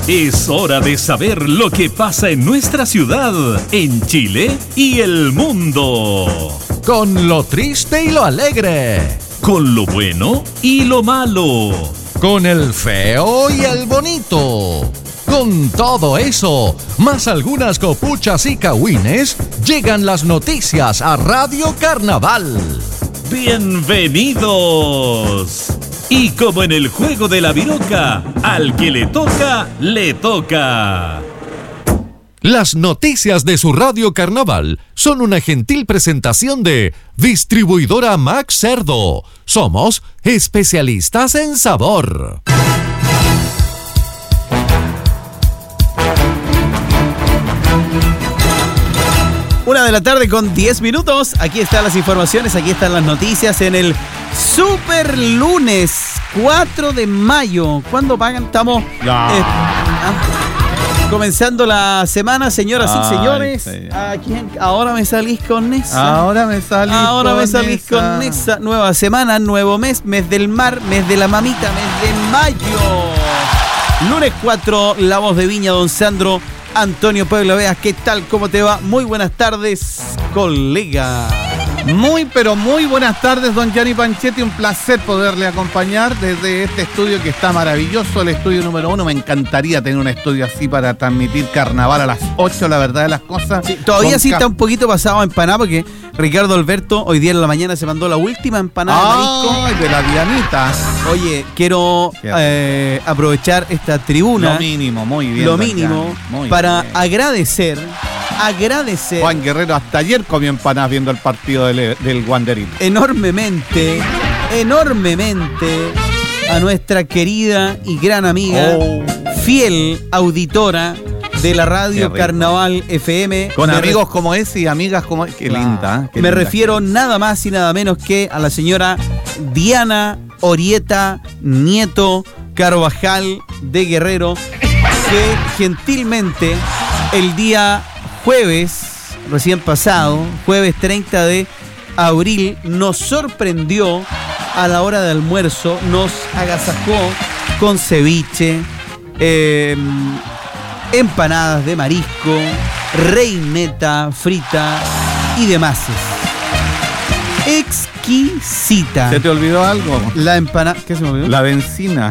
Es hora de saber lo que pasa en nuestra ciudad, en Chile y el mundo. Con lo triste y lo alegre. Con lo bueno y lo malo. Con el feo y el bonito. Con todo eso, más algunas copuchas y cagüines, llegan las noticias a Radio Carnaval. ¡Bienvenidos! Y como en el juego de la viroca, al que le toca. Las noticias de su Radio Carnaval son una gentil presentación de Distribuidora Max Cerdo. Somos especialistas en sabor. 1:10 p.m. Aquí están las informaciones, aquí están las noticias en el Super Lunes 4 de mayo. ¿Cuándo pagan? Estamos comenzando la semana, señoras y señores. Sí. Ahora me salís con esa. Ahora me salís con esa. Nueva semana, nuevo mes, mes del mar, mes de la mamita, mes de mayo. Lunes 4, la voz de Viña, don Sandro Antonio Pueblo Veas. ¿Qué tal? ¿Cómo te va? Muy buenas tardes, colega. Pero muy buenas tardes, don Gianni Panchetti. Un placer poderle acompañar desde este estudio que está maravilloso, el estudio número 1. Me encantaría tener un estudio así para transmitir carnaval a las 8, la verdad de las cosas. Sí, todavía sí está un poquito pasado a empanada porque Ricardo Alberto hoy día en la mañana se mandó la última empanada de marisco. De la Dianita. Oye, quiero aprovechar esta tribuna. Lo mínimo, muy bien. Lo mínimo para agradecer. Juan Guerrero hasta ayer comió empanadas viendo el partido del Wanderito. Enormemente a nuestra querida y gran amiga, fiel auditora de la radio Carnaval FM. Con amigos como ese y amigas como ese. Qué linda. Me refiero nada más y nada menos que a la señora Diana Orieta Nieto Carvajal de Guerrero, que gentilmente el día jueves, recién pasado, jueves 30 de abril, nos sorprendió a la hora de almuerzo, nos agasajó con ceviche, empanadas de marisco, reineta frita y demás. Exquisita. ¿Se te olvidó algo? La empanada. ¿Qué se me olvidó? La benzina.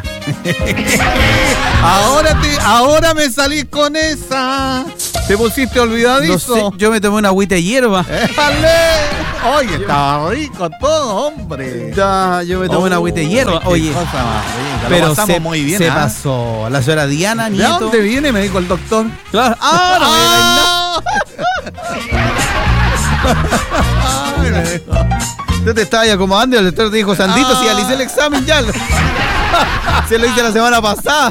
Ahora me salís con esa. ¿Te pusiste olvidadizo? No sé, yo me tomé una agüita de hierba. ¡Éjale! Oye, estaba rico todo, hombre. Ya, yo me tomé una agüita de hierba. Oye, cosa más rica. Pero muy bien, se pasó. La señora Diana Nieto. ¿De dónde viene? Me dijo el doctor. Claro. Tú te estabas acomodando y el doctor te dijo, Sandito, si realicé el examen ya. Se lo hice la semana pasada.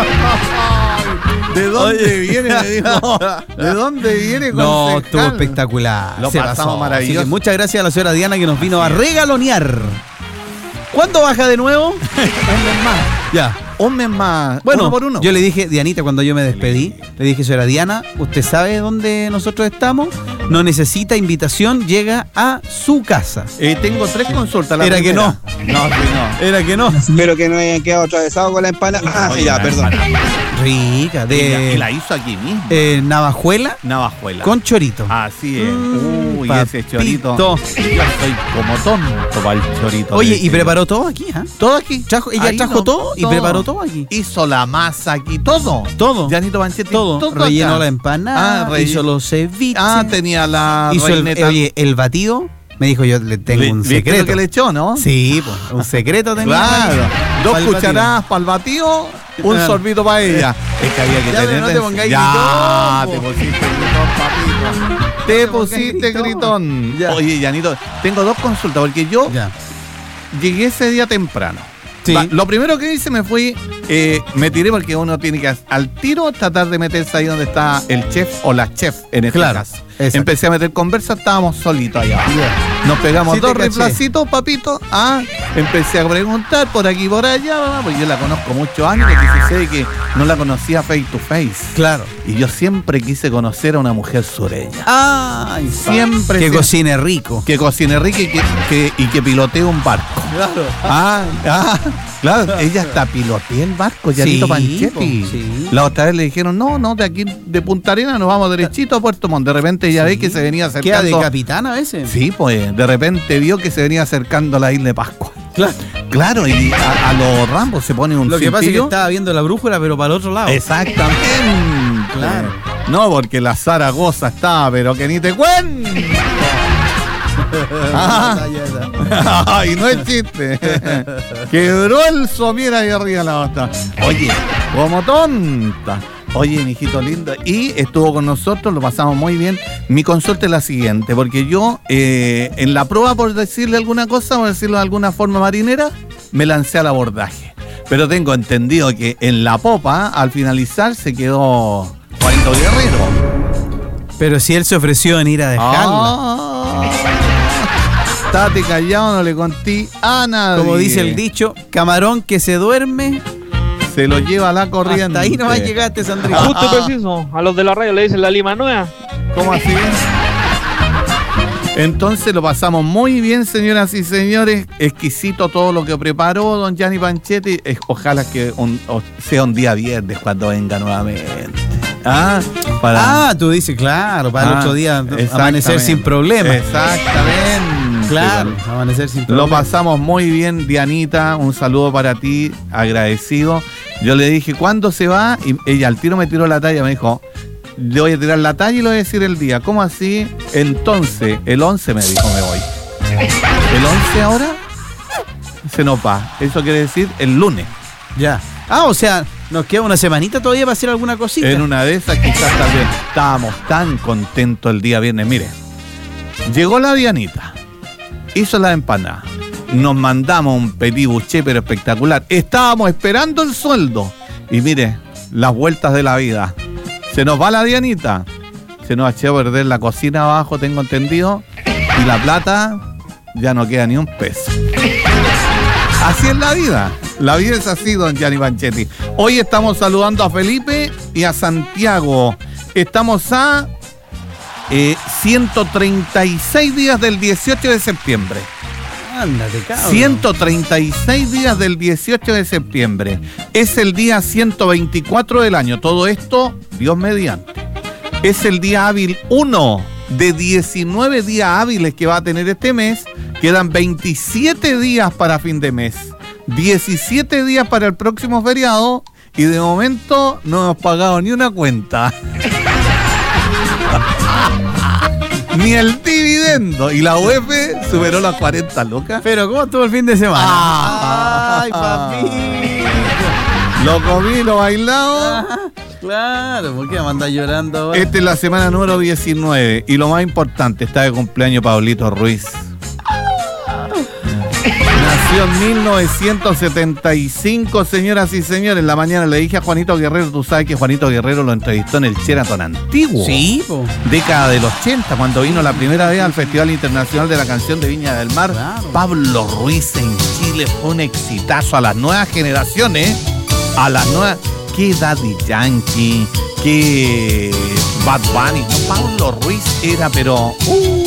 ¿De dónde viene? Me dijo. ¿De dónde viene? No, estuvo espectacular. Lo pasamos maravilloso. Sí, muchas gracias a la señora Diana que nos vino a regalonear. ¿Cuándo baja de nuevo? Un mes más. Ya. Un mes más. Bueno, uno por uno. Yo le dije, Dianita, cuando yo me despedí, le dije, señora Diana, ¿usted sabe dónde nosotros estamos? No necesita invitación, llega a su casa. Tengo 3 consultas. Era que no. No. Era que no. Espero que no hayan quedado atravesados con la empanada. Perdón. Rica. Y la hizo aquí mismo. Navajuela. Con chorito. Así es. Uy, papito. Ese chorito. Yo soy como tonto para el chorito. Oye, y preparó todo aquí, ¿ah? Todo aquí. Ella trajo todo y preparó todo aquí. Hizo la masa aquí, todo. Gianito Panchetti, todo rellenó acá. La empanada, hizo los ceviches. Tenía la hizo reineta. el batido. Me dijo, yo le tengo un secreto. Lo que le echó, ¿no? Sí, pues, un secreto tenía. Claro. 2 cucharadas para el batido, un sorbito para ella. Es que había que tener. No te pongáis ya, gritón, te pusiste gritón, papito. Te pusiste gritón. Oye, Janito, tengo 2 consultas, porque yo llegué ese día temprano. Sí. Lo primero que hice me fui, me tiré porque uno tiene que al tiro tratar de meterse ahí donde está el chef o la chef en este caso. Exacto. Empecé a meter conversa, estábamos solitos allá abajo. Nos pegamos 2 replacitos, papito. Empecé a preguntar por aquí y por allá, porque yo la conozco muchos años, que sucede que no la conocía face to face. Claro. Y yo siempre quise conocer a una mujer sureña. Ay, siempre. Que cocine rico. Que cocine rico y que pilotee un barco. Claro. Claro, ella está piloteando el barco, Janito Panchetti. Sí. La otra vez le dijeron, no, de aquí de Punta Arenas nos vamos derechito a Puerto Montt. De repente ya ve que se venía acercando. ¿Queda de capitán a veces? Sí, pues de repente vio que se venía acercando a la isla de Pascua. Claro. Claro, y a los Rambos se pone un Lo que pasa es que cintillo. estaba viendo la brújula, pero para el otro lado. Exactamente. Claro. No, porque la Zaragoza estaba, pero que ni te cuento. Ay, no es chiste. Quebró el somier ahí arriba de la basta. Oye, como tonta. Oye, mijito lindo. Y estuvo con nosotros, lo pasamos muy bien. Mi consulta es la siguiente, porque yo en la prueba, por decirle alguna cosa, por decirlo de alguna forma marinera, me lancé al abordaje. Pero tengo entendido que en la popa, al finalizar, se quedó Juanito Guerrero. Pero si él se ofreció en ir a dejarla. Estate callado, no le conté a nadie. Como dice el dicho, camarón que se duerme, se lo lleva a la corriente. hasta ahí nomás llegaste, Sandrito. Justo y preciso, a los de la radio le dicen la Lima Nueva. ¿Cómo así? Entonces lo pasamos muy bien, señoras y señores. Exquisito todo lo que preparó don Gianni Panchetti. Ojalá que sea un día viernes cuando venga nuevamente. Tú dices, claro, para el otro día amanecer sin problemas. Exactamente. Claro, amanecer sin Lo problemas. pasamos muy bien, Dianita. Un saludo para ti, agradecido. Yo le dije, ¿cuándo se va? Y ella al tiro me tiró la talla, me dijo, le voy a tirar la talla y le voy a decir el día. ¿Cómo así? Entonces, el 11 me dijo, me voy. ¿El 11 ahora? Se nos va. Eso quiere decir el lunes. Ya. O sea, nos queda una semanita todavía para hacer alguna cosita. En una de esas quizás también. Estábamos tan contentos el día viernes. Mire, llegó la Dianita, hizo la empanada, nos mandamos un petit bouché pero espectacular. Estábamos esperando el sueldo. Y mire, las vueltas de la vida. Se nos va la Dianita, se nos echó a perder la cocina abajo, tengo entendido, y la plata ya no queda ni un peso. Así es la vida. La vida es así, don Gianni Panchetti. Hoy estamos saludando a Felipe y a Santiago. Estamos a 136 días del 18 de septiembre. Ándate, cabrón. 136 días del 18 de septiembre. Es el día 124 del año. Todo esto, Dios mediante. Es el día hábil 1 de 19 días hábiles que va a tener este mes. Quedan 27 días para fin de mes. 17 días para el próximo feriado. Y de momento no hemos pagado ni una cuenta. Ni el dividendo. Y la UEF superó las 40 lucas. Pero ¿cómo estuvo el fin de semana? Ay, papi. Lo comí, lo bailado. Claro, ¿por qué me andas llorando ahora? Esta es la semana número 19. Y lo más importante, está de cumpleaños Pablito Ruiz. Nació en 1975, señoras y señores. En la mañana le dije a Juanito Guerrero, tú sabes que Juanito Guerrero lo entrevistó en el Sheraton antiguo. Sí, po. Década del 80, cuando vino la primera vez al Festival Internacional de la Canción de Viña del Mar. Claro. Pablo Ruiz en Chile fue un exitazo a las nuevas generaciones. A las nuevas... ¿Qué Daddy Yankee? ¿Qué Bad Bunny? Pablo Ruiz era, pero...